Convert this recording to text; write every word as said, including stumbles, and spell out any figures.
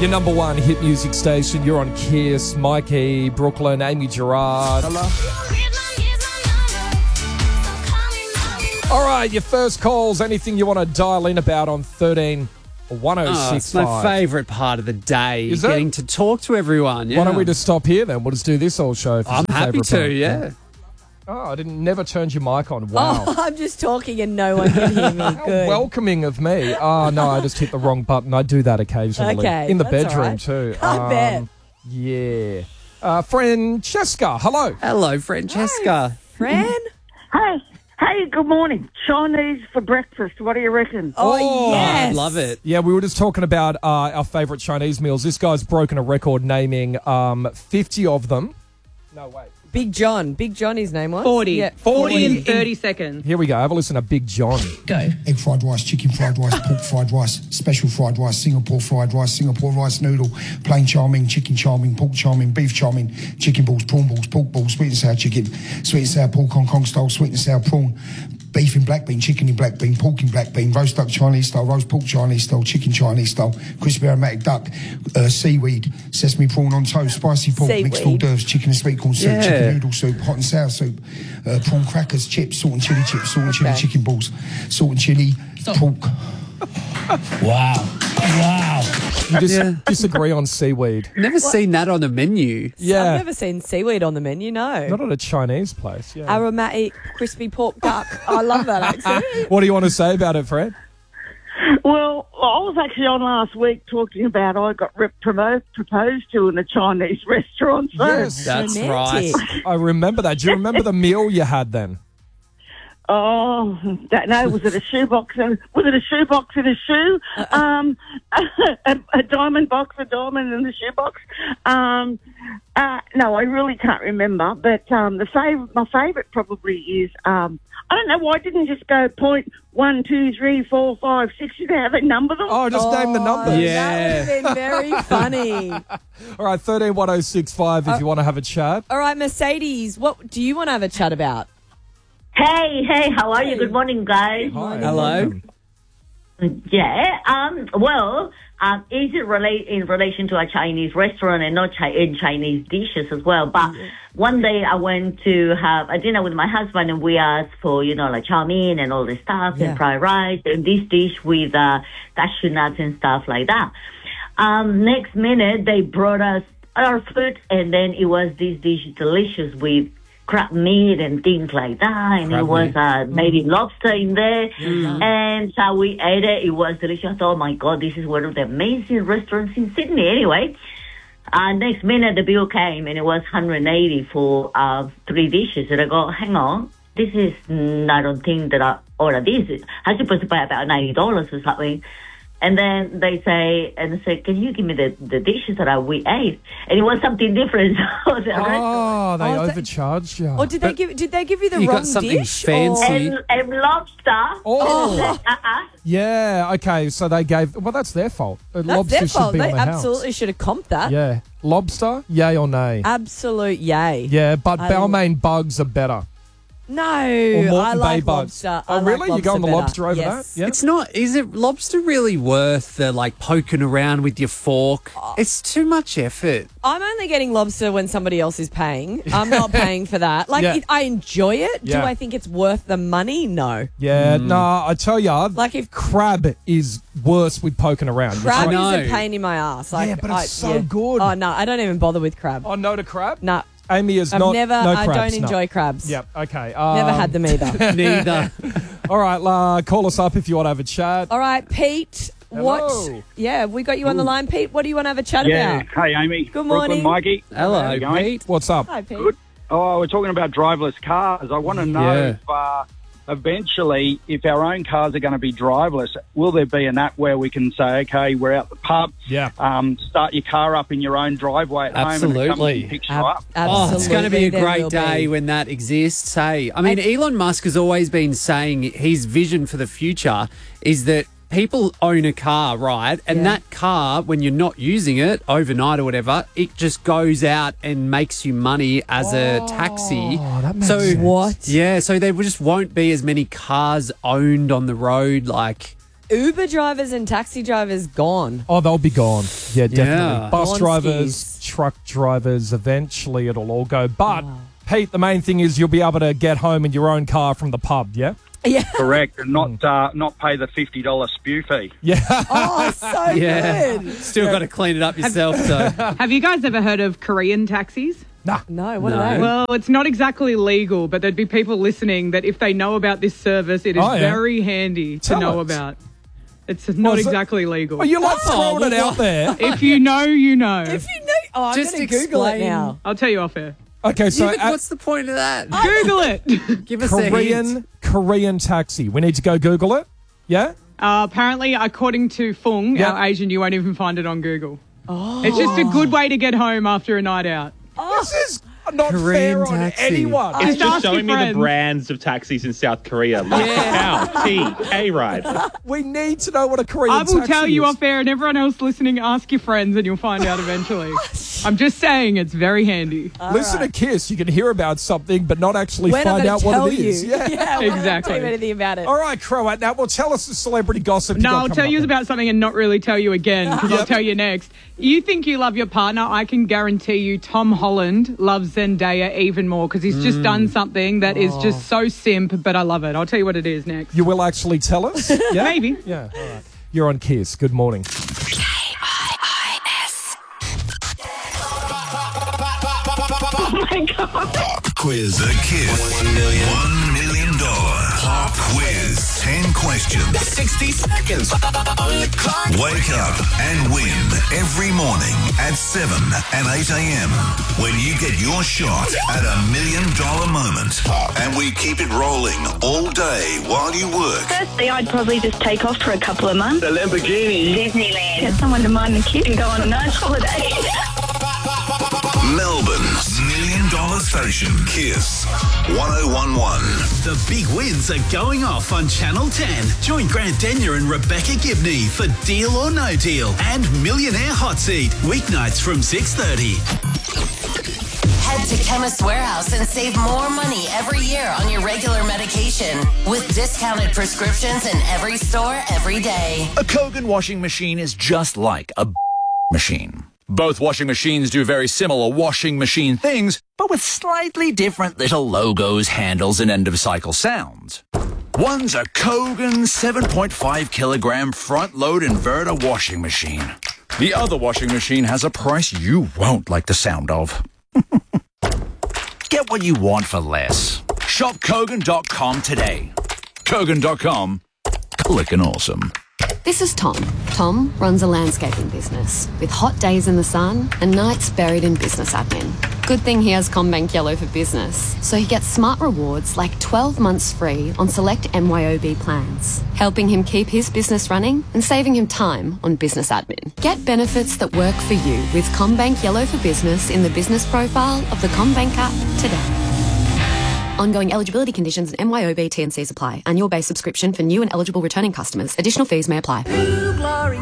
Your number one hit music station. You're on Kiss. Mikey, Brooklyn, Amy Gerard. Hello. All right, your first calls. Anything you want to dial in about on thirteen one oh Oh, six it's my five. favourite part of the day. Is it? Getting to talk to everyone. Yeah. Why don't we just stop here then? We'll just do this whole show. If it's I'm your happy favourite to, part. yeah. Oh, I didn't. Never turned your mic on. Wow. Oh, I'm just talking and no one can hear me. How Good. welcoming of me. Oh, no, I just hit the wrong button. I do that occasionally. Okay, In the that's bedroom, all right. too. I bet. Yeah. Uh, Francesca, hello. Hello, Francesca. Fran? Hey, hey, good morning. Chinese for breakfast. What do you reckon? Oh, Oh, yes. I love it. Yeah, we were just talking about uh, our favourite Chinese meals. This guy's broken a record naming um, fifty of them. No, wait. Big John. Big John, his name was? forty. Yeah, forty in thirty seconds. Here we go. Have a listen to Big John. Egg fried rice, chicken fried rice, pork fried rice, special fried rice, Singapore fried rice, Singapore rice noodle, plain chow mein, chicken chow mein, pork chow mein, beef chow mein, chicken balls, prawn balls, pork balls, sweet and sour chicken, sweet and sour pork Hong Kong style, sweet and sour prawn, beef in black bean, chicken in black bean, pork in black bean, roast duck Chinese style, roast pork Chinese style, chicken Chinese style, crispy aromatic duck, uh, seaweed, sesame prawn on toast, spicy pork, mixed hors Seaweed. d'oeuvres, chicken and sweet corn soup, Yeah. chicken noodle soup, hot and sour soup, uh, prawn crackers, chips, salt and chili chips, salt and chili Okay. chicken balls, salt and chili pork. Wow. Wow. You dis- Yeah. disagree on seaweed. Never seen that on the menu. Yeah. I've never seen seaweed on the menu, no. Not at a Chinese place. Yeah. Aromatic, crispy pork duck. I love that accent. What do you want to say about it, Fred? Well, I was actually on last week talking about I got rep- promo- proposed to in a Chinese restaurant. So, Yes. That's Romantic. right. I remember that. Do you remember the meal you had then? oh, don't know. Was it a shoebox? And, was it a shoebox in a shoe? Um, a, a diamond box, a diamond in the shoebox. Um, uh, no, I really can't remember. But um, the fav- my favourite probably is. Um, I don't know why I didn't just go point one, two, three, four, five, six. You know how they number them? Oh, just name the numbers. Yeah. That would have been very funny. All right, thirteen one oh six five if you want to have a chat. All right, Mercedes, what do you want to have a chat about? Hey, hey, how are you? Good morning, guys. Hi, Hello. welcome. Yeah, um, well, um, is it relate in relation to a Chinese restaurant and not chi- in Chinese dishes as well? But one day I went to have a dinner with my husband and we asked for, you know, like chow mein and all this stuff Yeah. and fried rice and this dish with uh, cashew nuts and stuff like that. Um, next minute they brought us our food and then it was this dish delicious with crab meat and things like that, and Crab it was meat. uh, maybe lobster in there, and so we ate it. It was delicious. I thought, oh my God, this is one of the amazing restaurants in Sydney. Anyway, uh, next minute the bill came, and it was one hundred eighty for uh, three dishes. And I go, hang on, this is mm, I don't think that I ordered this. I was supposed to pay about ninety dollars or something. And then they say, and they say, can you give me the, the dishes that I, we ate? And it was something different. So the restaurant- Oh, they Oh, th- overcharged you. Or did they give did they give you the You got wrong something dish? fancy. Or- and, and lobster. Oh. Uh-uh. Yeah, okay, so they gave... Well, that's their fault. Uh, That's Lobster their should fault. be They on the absolutely house. should have comped that. Yeah. Lobster, yay or nay? Absolute yay. Yeah, but I Balmain bugs are better. No, Or Moreton I like Bay bugs. lobster. Oh, I like really? You go on the better. lobster over Yes. that? Yeah. It's not. Is it lobster really worth the like poking around with your fork? It's too much effort. I'm only getting lobster when somebody else is paying. I'm not paying for that. Like, Yeah. it, I enjoy it. Yeah. Do I think it's worth the money? No. Yeah, nah, I tell ya, Like if crab is worse with poking around. crab I know. is a pain in my ass. Like, Yeah, but it's I- so yeah. good. Oh no, I don't even bother with crab. Oh, no to crab? No, Amy is I've not... never. no I crabs, don't no. enjoy crabs. Yep, okay. Um, Never had them either. Neither. All right, uh, call us up if you want to have a chat. All right, Pete. What? Hello. Yeah, we got you on the line, Pete. What do you want to have a chat Yeah. about? Hey, Amy. Good Brooklyn, morning. Mikey. Hello, How's it going? Pete. What's up? Hi, Pete. Good. Oh, we're talking about driverless cars. I want to know Yeah. if uh, eventually, if our own cars are going to be driverless, will there be an app where we can say, okay, we're out the pub, Yeah. um, start your car up in your own driveway at home and it comes Absolutely. and picks you Ab- up? Oh, it's going to be a absolutely, there great will day be. when that exists. Hey, I mean, Elon Musk has always been saying his vision for the future is that people own a car, right? And Yeah. that car, when you're not using it overnight or whatever, it just goes out and makes you money as a taxi. Oh, that makes so sense. What? Yeah, so there just won't be as many cars owned on the road. Like, Uber drivers and taxi drivers gone. Oh, they'll be gone. Yeah, definitely. Yeah. Bus Gonskis. drivers, truck drivers, eventually it'll all go. But, Pete, the main thing is you'll be able to get home in your own car from the pub, yeah? Yeah. Correct, and not uh, not pay the fifty dollars spew fee. Yeah. Oh, so Yeah. good. Still got to clean it up yourself, though. Have you guys ever heard of Korean taxis? No, what No. are they? Well, it's not exactly legal, but there'd be people listening that if they know about this service, it is Oh, yeah. very handy to Tell know us. about. It's not is it? exactly legal. Oh, you're like Oh, throwing it well, out there. If you know, you know. If you know, oh, I'm Just going to Google it explain- now. I'll tell you off air. Okay, so Yeah, but at what's the point of that? Google it. Give us a hint. Korean Korean taxi. We need to go Google it. Yeah? Uh, apparently, according to Fung, Yeah. our Asian, you won't even find it on Google. Oh. It's just a good way to get home after a night out. This is not Korean fair on taxi. anyone. Just It's just ask your showing me the friends. brands of taxis in South Korea. Like Yeah. Cow, T, K-Ride. We need to know what a Korean I will taxi tell you is. off air, and everyone else listening, ask your friends, and you'll find out eventually. I'm just saying, it's very handy. Listen to Kiss. You can hear about something, but not actually We're not find going out to what tell it you. is. Yeah. we're not gonna Exactly. tell you anything about it. All right, Croat. Now, well, tell us the celebrity gossip. you No, got I'll coming tell up you then. about something and not really tell you again, because Yep. I'll tell you next. You think you love your partner, I can guarantee you Tom Holland loves Zendaya even more, because he's just done something that is just so simp, but I love it. I'll tell you what it is next. You will actually tell us? Yeah? Maybe. Yeah. All right. You're on Kiss. Good morning. Oh my God. Pop quiz. The Kiss one million, one million dollar pop quiz. Ten questions. sixty seconds on the clock. Wake up and win every morning at seven and eight a.m. when you get your shot at a million dollar moment. And we keep it rolling all day while you work. Firstly, I'd probably just take off for a couple of months. The Lamborghini. Disneyland. Get someone to mind the kid and go on a nice holiday. Melbourne's million dollar station. Kiss one oh one one. The big wins are going off on Channel ten. Join Grant Denyer and Rebecca Gibney for Deal or No Deal and Millionaire Hot Seat, weeknights from six thirty. Head to Chemist Warehouse and save more money every year on your regular medication with discounted prescriptions in every store every day. A Kogan washing machine is just like a machine. Both washing machines do very similar washing machine things, but with slightly different little logos, handles, and end-of-cycle sounds. One's a Kogan seven point five kilogram front-load inverter washing machine. The other washing machine has a price you won't like the sound of. Get what you want for less. Shop Kogan dot com today. Kogan dot com. Clickin' awesome. This is Tom. Tom runs a landscaping business with hot days in the sun and nights buried in business admin. Good thing he has CommBank Yellow for Business, so he gets smart rewards like twelve months free on select M Y O B plans, helping him keep his business running and saving him time on business admin. Get benefits that work for you with CommBank Yellow for Business in the business profile of the CommBank app today. Ongoing eligibility conditions and M Y O B T and Cs apply. Annual base subscription for new and eligible returning customers. Additional fees may apply.